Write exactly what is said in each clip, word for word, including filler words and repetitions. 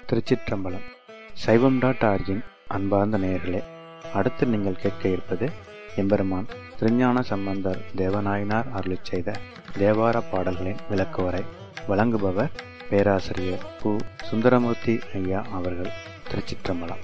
திருச்சிற்றம்பலம். சைவம் dot origin அன்பார்ந்த நேயர்களே, அடுத்து நீங்கள் கேட்க இருப்பது எம்பெருமான் திருஞான சம்பந்தர் தேவநாயனார் அருளிச் செய்த தேவார பாடல்களின் விளக்குவரை. வழங்குபவர் பேராசிரியர் பு. சுந்தரமூர்த்தி ஐயா அவர்கள். திருச்சிற்றம்பலம்.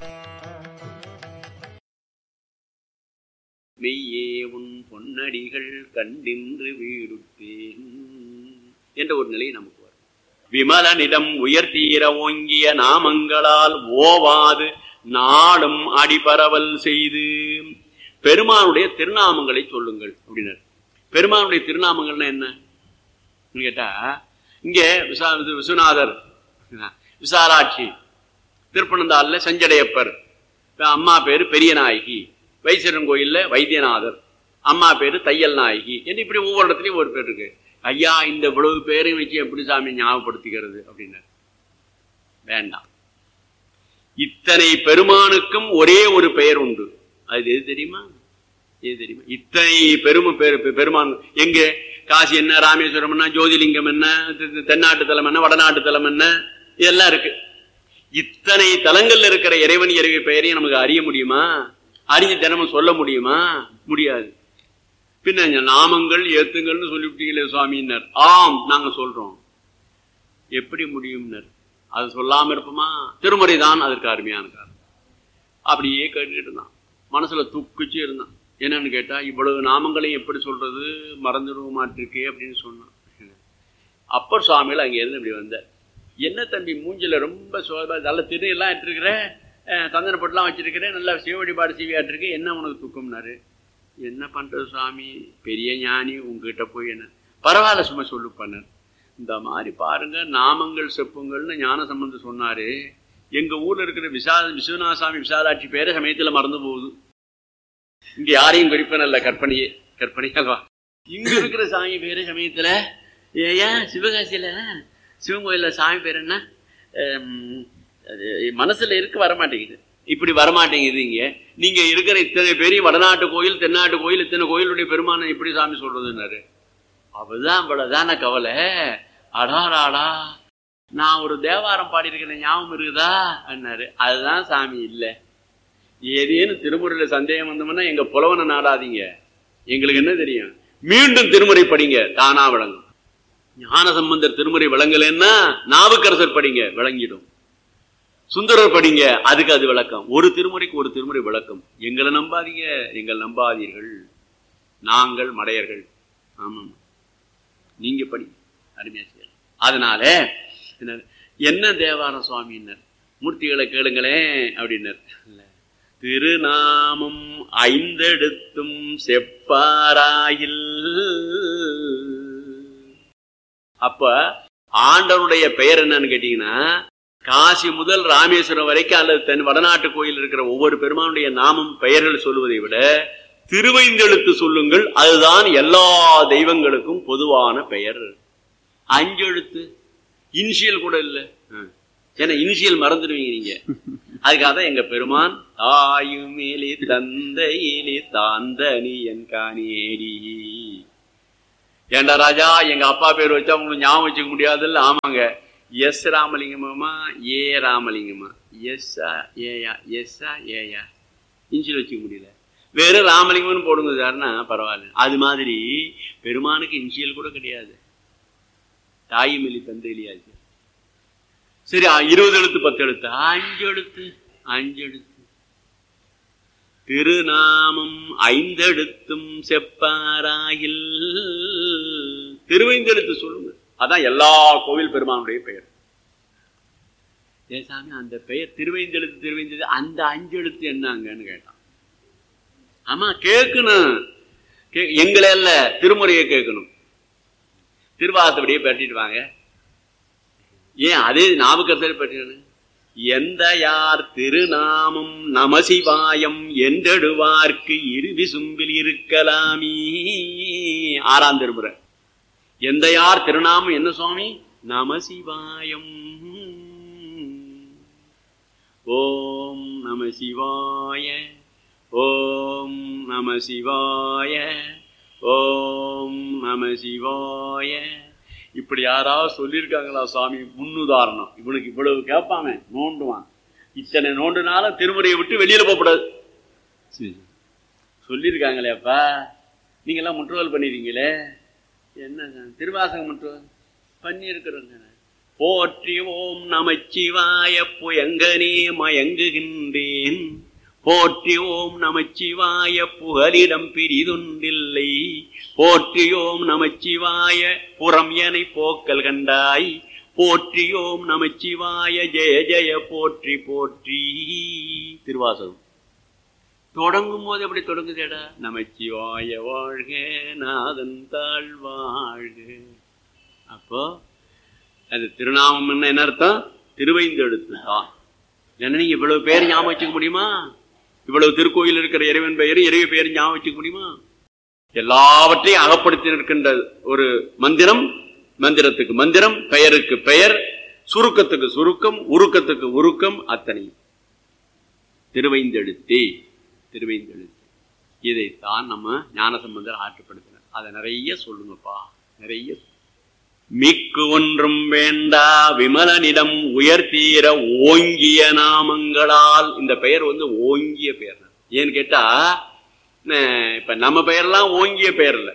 மெய்யே உன் பொன்னடிகள் கண்டின்று வீடுத்தேன் என்ற ஒரு நிலை நமக்கு வரும். விமலனிடம் உயர்த்தீர ஓங்கிய நாமங்களால் ஓவாது நாடும் அடிபரவல் செய்து பெருமானுடைய திருநாமங்களை சொல்லுங்கள் அப்படின்னார். பெருமானுடைய திருநாமங்கள்னா என்ன கேட்டா, இங்கே விசா விஸ்வநாதர், விசாலாட்சி, திருப்பனந்தாள்ல செஞ்சடையப்பர், அம்மா பேரு பெரிய நாயகி, வைசரன் கோயில்ல வைத்தியநாதர், அம்மா பேரு தையல் நாயகி என்று இப்படி ஒவ்வொரு இடத்துலயும் ஒரு பேர் இருக்கு. ஐயா, இந்த இவ்வளவு பேரையும் வச்சு எப்படி சாமி ஞாபகப்படுத்திக்கிறது அப்படின்னாரு. வேண்டாம். இத்தனை பெருமானுக்கும் ஒரே ஒரு பெயர் உண்டு. அது எது தெரியுமா? எது தெரியுமா? இத்தனை பெருமை பெருமான் எங்க காசி என்ன, ராமேஸ்வரம் என்ன, ஜோதிலிங்கம் என்ன, தென்னாட்டு தலம் என்ன, வடநாட்டு தலம் என்ன, இதெல்லாம் இருக்கு. இத்தனை தலங்கள்ல இருக்கிற இறைவன் இறைவி பெயரையும் நமக்கு அறிய முடியுமா? அறிஞ்ச தினமும் சொல்ல முடியுமா? முடியாது. பின்ன நாமங்கள் ஏத்துங்கள்னு சொல்லிவிட்டீங்களே சுவாமின்னார். ஆம், நாங்க சொல்றோம். எப்படி முடியும்னர்? அது சொல்லாம இருப்போமா? திருமுறை தான் அதற்கு அருமையான காரணம். அப்படியே கேட்டுக்கிட்டு இருந்தான், மனசுல துக்குச்சு இருந்தான். என்னன்னு கேட்டா, இவ்வளவு நாமங்களையும் எப்படி சொல்றது, மறந்துடுவ மாட்டிருக்கே அப்படின்னு சொன்னான். அப்பர் சுவாமிகள் அங்க இருந்து இப்படி வந்த, என்ன தம்பி மூஞ்சில ரொம்ப சோபா, நல்ல திரு எல்லாம் இட்டிருக்கிற, சந்தன பொட்டெல்லாம் வச்சிருக்கிறேன், நல்லா சிவ வழிபாடு செய்வியாட்டிருக்கு, என்ன உனக்கு துக்கம்னாரு. என்ன பண்றது சுவாமி, பெரிய ஞானி, உங்ககிட்ட போய் என்ன பரவாயில்ல சும்மா சொல்லு பண்ணார். இந்த மாதிரி பாருங்க, நாமங்கள் செப்புங்கள்னு ஞான சம்பந்தம் சொன்னாரு. எங்க ஊர்ல இருக்கிற விசா விஸ்வநாசாமி விசாலாட்சி பேரை சமயத்துல மறந்து போகுது. இங்க யாரையும் குறிப்பேன் அல்ல, கற்பனையே கற்பனையால்வா. இங்க இருக்கிற சாமி பேரு சமயத்துல, ஏயா சிவகாசியில சிவன் கோயில்ல சாமி பேர் என்ன மனசுல இருக்கு, வரமாட்டேங்குது. இப்படி வரமாட்டேங்குது. இங்க நீங்க இருக்கிற இத்தனை பேரையும் வடநாட்டு கோயில், தென்னாட்டு கோயில், இத்தனை கோயிலுடைய பெருமானை எப்படி சாமி சொல்றதுன்னாரு. அவதான் இவ்வளவுதான கவலை. அடாராடா, நான் ஒரு தேவாரம் பாடியிருக்கிறேன், ஞாபகம் இருக்குதா அண்ணாரு. அதுதான் சாமி இல்ல. ஏதேனும் திருமுறையில சந்தேகம் வந்தோம்னா எங்க புலவனை நாடாதீங்க, எங்களுக்கு என்ன தெரியும், மீண்டும் திருமுறை படிங்க, தானா விளங்கும். ஞான சம்பந்தர் திருமுறை விளங்கலன்னா நாவுக்கரசர் படிங்க, விளங்கிடும். சுந்தரர் படிங்க, அதுக்கு அது விளக்கம். ஒரு திருமுறைக்கு ஒரு திருமுறை விளக்கம். எங்களை நம்பாதீங்க, எங்கள் நம்பாதீர்கள், நாங்கள் மடையர்கள். ஆமாம், நீங்க படி, அருமையா செய்யலாம். அதனால என்ன தேவாரம் சுவாமின்னர், மூர்த்திகளை கேளுங்களேன் அப்படின்னர். திருநாமம் ஐந்தெடுத்தும் செப்பாராயில். அப்ப ஆண்டவனுடைய பெயர் என்னன்னு கேட்டீங்கன்னா, காசி முதல் ராமேஸ்வரம் வரைக்கும் அல்லது தென் வடநாட்டு கோயில் இருக்கிற ஒவ்வொரு பெருமானுடைய நாமம் பெயர்கள் சொல்லுவதை விட திருவைந்தெழுத்து சொல்லுங்கள். அதுதான் எல்லா தெய்வங்களுக்கும் பொதுவான பெயர். அஞ்சு எழுத்து, இனிஷியல் கூட இல்லை. ஏன்னா இனிஷியல் மறந்துடுவீங்க நீங்க. அதுக்காக தான் எங்க பெருமான் தாயுமேலி தந்தையிலே தாந்தனி என் காணேடி. ஏண்டா ராஜா, எங்க அப்பா பேர் வச்சா உங்களுக்கு ஞாபகம் வச்சுக்க முடியாதுல்ல. ஆமாங்க, எஸ் ராமலிங்கமா, ஏ ராமலிங்கமா, எஸ்ஸா ஏயா, எஸ்ஸா ஏயா, இன்சியல் வச்சுக்க முடியல. வேற ராமலிங்கம்னு போடுங்க சார்னா பரவாயில்ல. அது மாதிரி பெருமானுக்கு இன்சியல் கூட கிடையாது. தாயுமேலி தந்தையிலியாச்சு. சரி, இருபது எழுத்து பத்து எழுத்து, அஞ்சு எழுத்து அஞ்சு எழுத்து. திருநாமம் ஐந்தெழுத்தும் செப்பாராயில். திருவைந்தெழுத்து சொல்லுங்க, அதான் எல்லா கோவில் பெருமானுடைய பெயர். ஏசாமி, அந்த பெயர் திருவைந்தெழுத்து, திருவைந்தெழுத்து அந்த அஞ்சு எழுத்து என்னங்கன்னு கேட்டான். ஆமா, கேட்கணும். எங்களை அல்ல, திருமுறையை கேட்கணும். திருவாசப்படியே பற்றிட்டு வாங்க. ஏன் அதே நாவுக்கரசரை பற்றின எந்த யார் திருநாமம் நமசிவாயம் என்றெடுவார்க்கு இருவி சும்பில் இருக்கலாமீ. ஆறாம் திருமுறை. எந்த யார் திருநாமம் என்ன சுவாமி? நமசிவாயம். ஓம் நம சிவாய, ஓம் நம சிவாய, ஓம் நம சிவாய இப்படி யாராவது சொல்லியிருக்காங்களா சுவாமி? முன்னுதாரணம். இவனுக்கு இவ்வளவு கேட்பாங்க, நோண்டுவான். இத்தனை நோண்டுனாலும் திருமுறையை விட்டு வெளியில போகக்கூடாது. சொல்லியிருக்காங்களேப்பா, நீங்க எல்லாம் முற்றுவல் பண்ணிருக்கீங்களே, என்ன திருவாசகம் முற்றுவல் பண்ணி இருக்கிறோங்க. போற்றி ஓம் நமச்சிவாய புயங்கனே மயங்குகின்றேன், போற்றி ஓம் நமச்சிவாய புகலிடம் பிரிதுண்டில்லை, போற்றி ஓம் நமச்சிவாய புறம் எனை போக்கல் கண்டாய், போற்றி ஓம் நமச்சிவாய ஜெய ஜெய போற்றி போற்றி. திருவாசகம் தொடங்கும் போது எப்படி தொடங்குதேடா? நமச்சிவாய வாழ்க நாதன் தாழ் வாழ்க. அப்போ அது திருநாமம் என்ன அர்த்தம்? திருவைந்தெழுத்து தான். என்ன நீங்க இவ்வளவு பேர் ஞாபகம் வச்சுக்க முடியுமா? இவ்வளவு திருக்கோயில் இருக்கிற இறைவன் பெயர், இறைவ பெயர் ஞாபகம் வச்சுக்க முடியுமா? எல்லாவற்றையும் அகப்படுத்தி நிற்கின்ற ஒரு மந்திரம். மந்திரத்துக்கு மந்திரம், பெயருக்கு பெயர், சுருக்கத்துக்கு சுருக்கம், உருக்கத்துக்கு உருக்கம், அத்தனை திருவைந்தெழுத்தே. திருவைந்தெழுத்து இதைத்தான் நம்ம ஞானசம்பந்தர் ஆற்றுப்படுத்தினார். அதை நிறைய சொல்லுங்கப்பா, நிறைய. மிக்கு ஒன்றும் வேண்டா விமலனிடம் உயர்த்தீர ஓங்கிய நாமங்களால். இந்த பெயர் வந்து ஓங்கிய பெயர். ஏன்னு கேட்டா, இப்ப நம்ம பெயர்லாம் ஓங்கிய பெயர் இல்ல,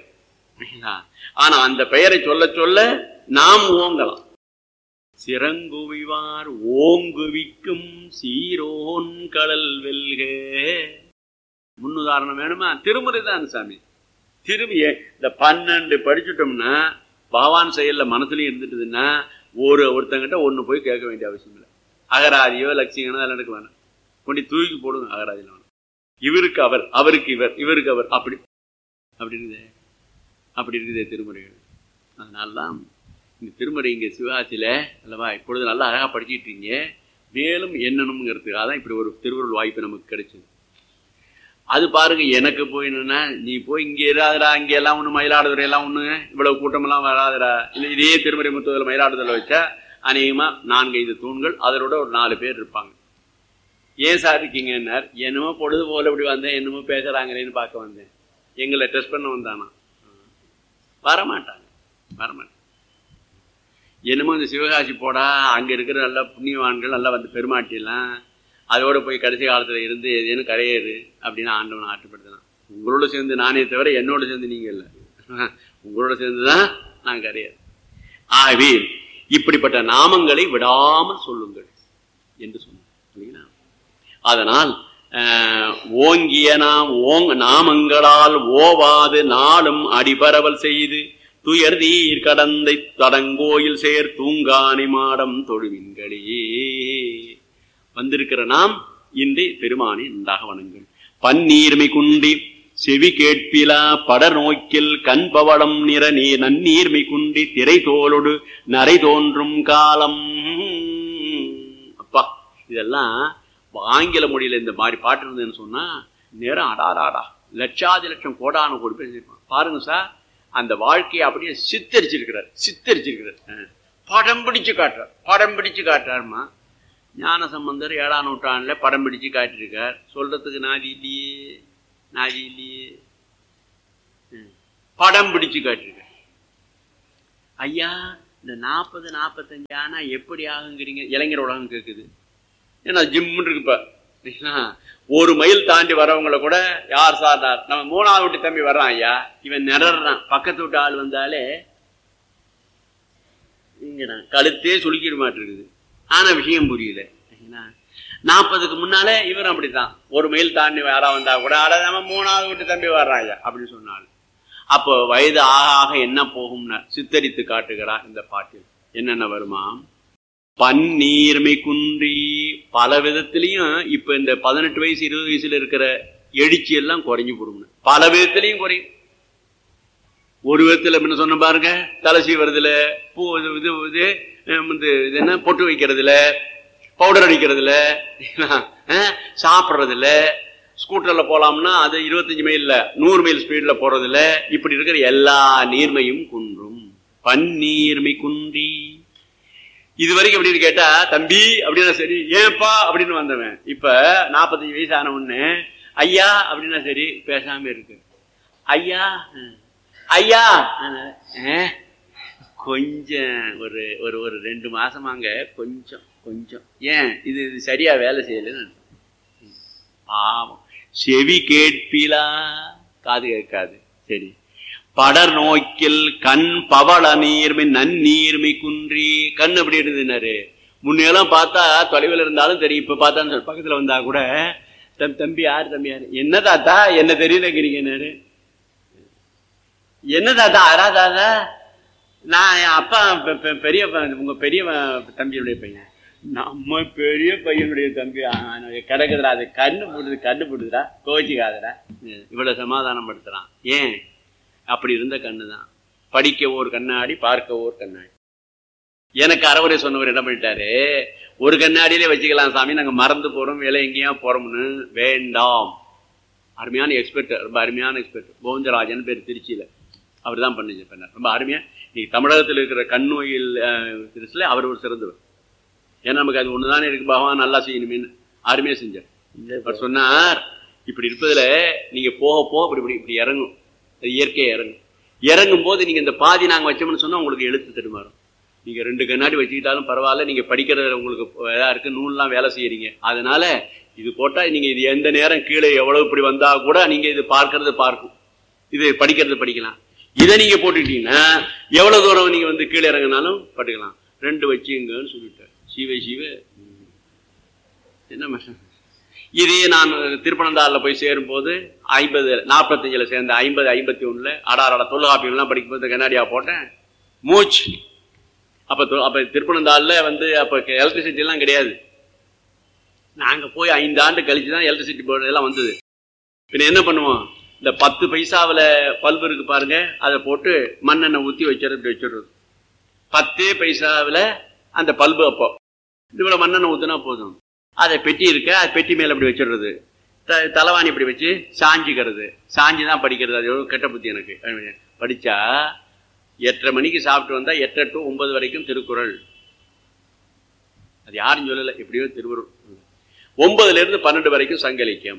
ஆனா அந்த பெயரை சொல்ல சொல்ல நாம் ஓங்கலாம். சிறங்குவிவார் ஓங்குவிக்கும் சீரோன் கடல் வெல்க. முன்னுதாரணம் வேணுமா? திருமுறை தான் சாமி. திரும்பிய இந்த பன்னெண்டு படிச்சுட்டோம்னா பகவான் செயல்ல மனசுலயும் இருந்துட்டுதுன்னா ஒரு ஒருத்தங்கிட்ட ஒண்ணு போய் கேட்க வேண்டிய அவசியம் இல்லை. அகராதியோ லட்சியனோ அதெல்லாம் எடுக்க வேணாம், கொண்டு தூக்கி போடுங்க. அகராதியில வேணும். இவருக்கு அவர், அவருக்கு இவர், இவருக்கு அவர், அப்படி அப்படி இருக்குதே, அப்படி இருக்குதே திருமுறைகள். அதனாலதான் இந்த திருமுறை இங்க சிவகாசியில அல்லவா இப்பொழுது நல்லா அழகா படிச்சுட்டு இருக்கீங்க. மேலும் என்னணுங்கிறதுக்காக தான் இப்படி ஒரு திருவருள் வாய்ப்பு நமக்கு கிடைச்சது. அது பாருங்க, எனக்கு போய் என்னன்னா, நீ போய் இங்க இராதரா, இங்க எல்லாம் ஒண்ணு மயிலாடுதுறை எல்லாம் ஒண்ணு இவ்வளவு கூட்டமெல்லாம் வராதரா. இல்லை இதே திருமறை முத்துவதில் மயிலாடுதுறை வச்சா அநேகமா நான்கு ஐந்து தூண்கள், அதோட ஒரு நாலு பேர் இருப்பாங்க. ஏன் சார் இருக்கீங்கன்னார். என்னமோ பொழுது போல இப்படி வந்தேன், என்னமோ பேசுறாங்களேன்னு பார்க்க வந்தேன். எங்களை டெஸ்ட் பண்ண வந்தானா? வரமாட்டாங்க, வரமாட்டாங்க. என்னமோ இந்த சிவகாசி போடா, அங்க இருக்கிற நல்ல புண்ணியவான்கள் நல்லா வந்து பெருமாட்டிலாம் அதோட போய் கடைசி காலத்துல இருந்து எதுன்னு கரையேறு அப்படின்னு ஆண்டவன் ஆற்றுப்படுத்தினான். உங்களோட சேர்ந்து நானே தவிர என்னோட சேர்ந்து நீங்க இல்லை, உங்களோட சேர்ந்துதான் நான் கரையேறு. ஆகவே இப்படிப்பட்ட நாமங்களை விடாமல் சொல்லுங்கள் என்று சொன்ன. அதனால் ஓங்கிய நாம் ஓங் நாமங்களால் ஓவாது நாளும் அடிபரவல் செய்து துயர்தீர் கடந்தை தடங்கோயில் சேர் தூங்கானை மாடம் தொழுவின்களே. வந்திருக்கிற நாம் இன்றி பெருமானை நன்றாக வணங்குங்கள். பன்னீர்மை குண்டி செவி கேட்பிலா படர் நோக்கில் கண்பவளம் நிற நீ நன்னீர்மை குண்டி திரை தோளொடு நரை தோன்றும் காலம். அப்பா, இதெல்லாம் ஆங்கில மொழியில இந்த மாதிரி பாட்டு இருந்ததுன்னு சொன்னா நேரம் அடாராடா லட்சாதி லட்சம் கோடான கோடி பேர் பாருங்க சார். அந்த வாழ்க்கையை அப்படியே சித்தரிச்சிருக்கிறார், சித்தரிச்சிருக்கிறார். படம் பிடிச்சு காட்டுறார், படம் பிடிச்சு காட்டுறாருமா. ஞான சம்பந்தர் ஏழாம் நூற்றாண்டுல படம் பிடிச்சு காட்டிருக்கார். சொல்றதுக்கு நாதி இல்லையே, நாதி இல்லையே. படம் பிடிச்சு காட்டிருக்கார். ஐயா, இந்த நாற்பது நாற்பத்தஞ்சு ஆனா எப்படி ஆகுங்கிறீங்க? இளைஞர் உலகம் கேட்குது. ஏன்னா ஜிம்முன்னு இருக்குப்ப. ஒரு மைல் தாண்டி வரவங்களை கூட யார் சார்னார், நம்ம மூணாவது வீட்டு தம்பி வர்றான் ஐயா, இவன் நிறறான். பக்கத்து வீட்டு ஆள் வந்தாலே இங்கடா கழுத்தே சுளுக்கிட மாட்டிருக்குது. ஆனா விஷயம் புரியல. நாற்பதுக்கு முன்னாலே இவரும் அப்படித்தான். ஒரு மைல் தாண்டி யாரா வந்தா கூட அட நம்ம மூணாவது வீட்டு தம்பி வர்றான் ஐயா அப்படின்னு சொன்னாலும், அப்போ வயது ஆக ஆக என்ன போகும்னு சித்தரித்து காட்டுகிறார் இந்த பாட்டில். என்னென்ன வருமா? பன்னீர்மை குன்றி பல விதத்திலையும் இப்ப இந்த பதினெட்டு வயசு இருபது வயசுல இருக்கிற எழுச்சி எல்லாம் குறைஞ்சு போடும். பல விதத்திலையும் குறையும். ஒரு விதத்துல என்ன சொன்ன பாருங்க, தலை சீவறதுல, பூ இது இது இது என்ன பொட்டு வைக்கிறதுல, பவுடர் அடிக்கிறதுல, சாப்பிட்றதுல, ஸ்கூட்டர்ல போலாம்னா அது இருபத்தஞ்சு மைல்ல நூறு மைல் ஸ்பீட்ல போறதுல, இப்படி இருக்கிற எல்லா நீர்மையும் குன்றும். பன்னீர்மை குன்றி இது வரைக்கும் எப்படின்னு கேட்டா, தம்பி அப்படின்னா சரி, ஏன்பா அப்படின்னு வந்தவன் இப்ப நாற்பத்தஞ்சு வயசு ஆன ஒண்ணு ஐயா அப்படின்னா சரி பேசாம இருக்கு. ஐயா ஐயா கொஞ்சம் ஒரு ஒரு ஒரு ரெண்டு மாசமாங்க கொஞ்சம் கொஞ்சம் ஏன் இது இது சரியா வேலை செய்யலன்னு பாவம். செவி கேட்பிலா, காது கேட்காது. சரி. படர் நோக்கில் கண் பவள நீர்மை நன்னீர்மை குன்றி, கண் அப்படி இருந்ததுனாரு. முன்னெல்லாம் பார்த்தா தொலைவில் இருந்தாலும் தெரியும், இப்ப பார்த்தா பக்கத்துல வந்தா கூட தம் தம்பி யாரு தம்பி யாரு, என்ன தாத்தா என்ன தெரியலங்கிறீங்கன்னாரு. என்ன தாத்தா அரா தாத்தா, நான் என் அப்பா பெரிய உங்க பெரிய தம்பியுடைய பையன், நம்ம பெரிய பையனுடைய தம்பி கிடக்குதுடா, அது கண்ணு போடுது கண்ணு போடுதுடா, கோச்சிக்காதடா, இவ்வளவு சமாதானம் படுத்துறான். ஏன் அப்படி இருந்த கண்ணுதான். படிக்க ஒரு கண்ணாடி, பார்க்க ஒரு கண்ணாடி. எனக்கு அறவுரை சொன்னவர் என்ன பண்ணிட்டாரு, ஒரு கண்ணாடியிலே வச்சுக்கலாம் சாமி, நாங்க மறந்து போறோம், வேலை எங்கேயா போறோம்னு. வேண்டாம். அருமையான எக்ஸ்பர்ட், ரொம்ப அருமையான எக்ஸ்பர்ட், கோவிந்தராஜன் பேர், திருச்சியில. அவர் தான் பண்ணி பண்ணார். ரொம்ப அருமையா. இன்னைக்கு தமிழகத்தில் இருக்கிற கண் நோயில் அவர் ஒரு சிறந்தவர். ஏன்னா நமக்கு அது ஒண்ணுதானே இருக்கு, பகவான் நல்லா செய்யணுமேன்னு அருமையா செஞ்சார். அவர் சொன்னார், இப்படி இருப்பதுல நீங்க போக போக இப்படி இப்படி இப்படி இறங்கும், இயற்கையா இறங்கும். இறங்கும் போது நீங்க இந்த பாதி நாங்க வச்சோம்னு சொன்னா உங்களுக்கு எழுத்து தடுமாறும். நீங்க ரெண்டு கண்ணாடி வச்சுக்கிட்டாலும் பரவாயில்ல, நீங்க படிக்கிறது உங்களுக்கு இதா இருக்கு, நூல்லாம் வேலை செய்யறீங்க, அதனால இது போட்டா நீங்க இது எந்த நேரம் கீழே எவ்வளவு இப்படி வந்தா கூட நீங்க இது பார்க்கறது பார்க்கும், இது படிக்கிறது படிக்கலாம். இதை நீங்க போட்டுக்கிட்டீங்கன்னா எவ்வளவு தூரம் நீங்க வந்து கீழே இறங்கினாலும் பட்டுக்கலாம். ரெண்டு வச்சுங்கன்னு சொல்லிட்டார். சீவை சீவ என்ன இதே நான் திருப்பனந்தாரில் போய் சேரும் போது ஐம்பது நாற்பத்தஞ்சுல சேர்ந்த ஐம்பது ஐம்பத்தி ஒண்ணுல அடாரட தொல்காப்பியெல்லாம் படிக்கும்போது கண்ணாடியா போட்டேன் மூச்சு. அப்ப அப்ப திருப்பனந்தாரில் வந்து அப்ப எலக்ட்ரிசிட்டி எல்லாம் கிடையாது. நாங்க போய் ஐந்து ஆண்டு கழிச்சுதான் எலக்ட்ரிசிட்டி போர்டு எல்லாம் வந்தது. பின்ன என்ன பண்ணுவோம், இந்த பத்து பைசாவில பல்பு இருக்கு பாருங்க, அதை போட்டு மண்ணெண்ணெய் ஊத்தி வச்சுறது வச்சிடுறது. பத்தே பைசாவில அந்த பல்பு அப்போ இவ்வளவு மண்ணெண்ணெய் ஊத்துனா போதும். அதை பெட்டி இருக்க, அது பெட்டி மேல அப்படி வச்சிடுறது. தலைவாணி இப்படி வச்சு சாஞ்சிக்கிறது, சாஞ்சிதான் படிக்கிறது. அது எவ்வளவு கெட்ட புத்தி எனக்கு. படிச்சா எட்டரை மணிக்கு சாப்பிட்டு வந்தா எட்டரை டு ஒன்பது வரைக்கும் திருக்குறள். அது யாரும் சொல்லல, எப்படியோ திருக்குறள். ஒன்பதுல இருந்து பன்னெண்டு வரைக்கும் சங்கலிக்கம்.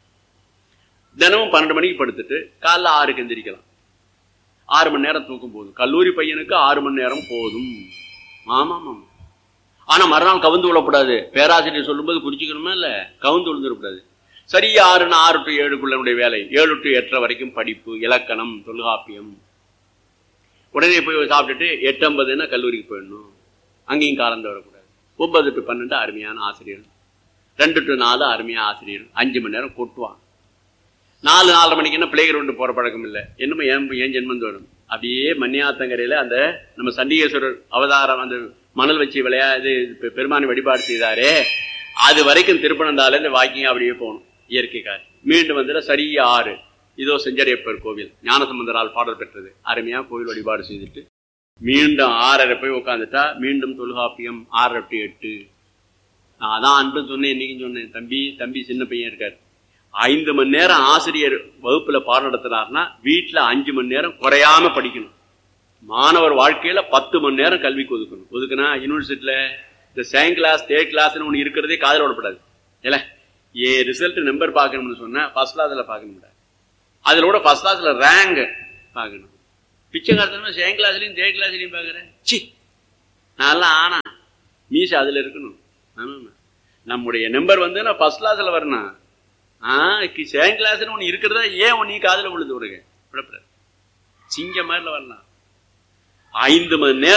தினமும் பன்னெண்டு மணிக்கு படுத்துட்டு காலைல ஆறுக்கு எந்திரிக்கலாம். ஆறு மணி நேரம் தூக்கும் போதும். கல்லூரி பையனுக்கு ஆறு மணி நேரம் போதும். ஆமா ஆமா. ஆனா மறுநாள் கவுந்து விழக்கூடாது. பேராசிரியர் சொல்லும் போது குறிச்சிக்கணுமா இல்ல, கவுந்து விழுந்துடக்கூடாது. சரியா ஆறுன்னு ஆறு டு ஏழுக்குள்ள வேலை, ஏழு டு எட்டரை வரைக்கும் படிப்பு, இலக்கணம், தொல்காப்பியம். உடனே போய் சாப்பிட்டுட்டு எட்டு ஐம்பதுன்னா கல்லூரிக்கு போயிடணும். அங்கேயும் காலந்து வரக்கூடாது. ஒன்பது டு பன்னெண்டு அருமையான ஆசிரியர், ரெண்டு டு நாலு அருமையான ஆசிரியர், அஞ்சு மணி நேரம் கொட்டுவான். நாலு நாலரை மணிக்கு என்ன பிளே கிரவுண்டு போற பழக்கம் இல்லை. என்னமோ ஏன் ஏன் ஜென்மந்து வரும். அப்படியே மணியாத்தங்கரையில அந்த நம்ம சண்டிகேஸ்வரர் அவதாரம் அந்த மணல் வச்சு விளையாது பெருமானை வழிபாடு செய்தாரே, அது வரைக்கும் திருப்பனந்தால இந்த வாக்கிங் அப்படியே போகணும். இயற்கை காட்சி. மீண்டும் வந்து சரியா ஆறு, இதோ செஞ்சடையப்பர் கோவில், ஞானசம்பந்தரால் பாடல் பெற்றது. அருமையா கோவில் வழிபாடு செய்துட்டு மீண்டும் ஆறரை போய் உட்காந்துட்டா மீண்டும் தொல்காப்பியம் ஆறரை டு எட்டு. நான் அதான் அன்பு சொன்னேன், இன்னைக்கு சொன்னேன். தம்பி தம்பி சின்ன பையன் இருக்காரு, ஐந்து மணி நேரம் ஆசிரியர் வகுப்புல பாடம் நடத்தினார்னா வீட்டுல அஞ்சு மணி நேரம் குறையாம படிக்கணும். மாணவர் வாழ்க்கையில பத்து மணி நேரம் கல்விக்கு ஒதுக்கணும். ஒதுக்குனா யூனிவர்சிட்டியில இந்த செகண்ட் கிளாஸ் தேர்ட் கிளாஸ்ன்னு ஒண்ணு இருக்கிறதே காதல் விடப்படாது. இல்ல ஏ ரிசல்ட் நம்பர் பார்க்கணும்னு சொன்னா ஃபர்ஸ்ட் கிளாஸ்ல பார்க்கணும். அதுல கூட ஃபர்ஸ்ட் கிளாஸ்ல ரேங்க் பார்க்கணும். பிச்சை காலத்துல செகண்ட் கிளாஸ்லயும் தேர்ட் கிளாஸ்லயும் பாக்குறேன். சி நல்லா ஆனா மீச அதுல இருக்கணும். நம்முடைய நம்பர் வந்து நான் ஃபர்ஸ்ட் கிளாஸ்ல வரணும். ஆஹ் செகண்ட் கிளாஸ்ன்னு ஒண்ணு இருக்கிறதா ஏன் ஒன்னு காதல விழுது விடுங்க. சிங்க மாதிரில வரலாம். ஐந்து மணி நேரம்